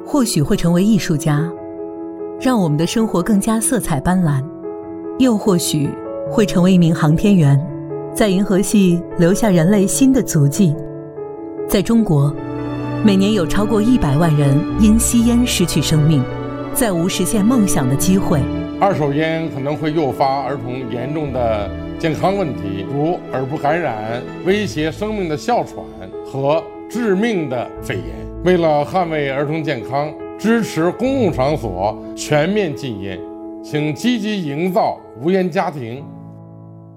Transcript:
或许会成为艺术家，让我们的生活更加色彩斑斓；又或许会成为一名航天员，在银河系留下人类新的足迹。在中国，每年有超过100万人因吸烟失去生命，再无实现梦想的机会。 二手烟可能会诱发儿童严重的健康问题，如耳部感染、威胁生命的哮喘和致命的肺炎。为了捍卫儿童健康，支持公共场所全面禁烟，请积极营造无烟家庭。